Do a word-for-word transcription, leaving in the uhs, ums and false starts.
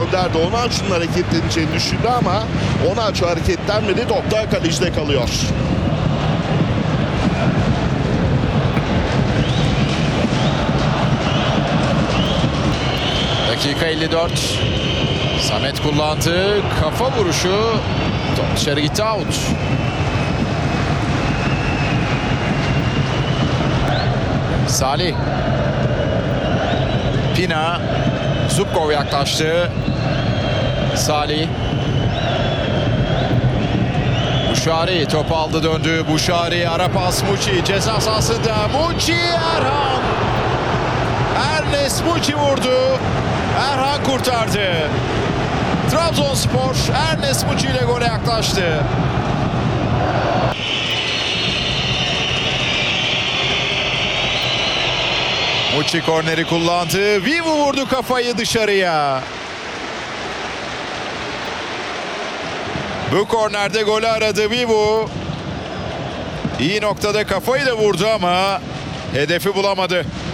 gönderdi. Onaçu'nun hareketleneceğini düşündü ama Onaçu hareketlenmedi. Top da kalecide kalıyor. Dakika elli dört. Samet kullandı. Kafa vuruşu. Top dışarı gitti, out. Salih. Pina. Zubkov yaklaştı. Salih. Buşari topu aldı, döndü. Buşari ara pas, Muçi ceza sahasında. Muçi, Erhan. Ernest Muçi vurdu. Erhan kurtardı. Trabzonspor Ernest Muçi ile gole yaklaştı. Muçi korneri kullandı. Vivu vurdu kafayı dışarıya. Bu kornerde golü aradı Vivu. İyi noktada kafayı da vurdu ama hedefi bulamadı.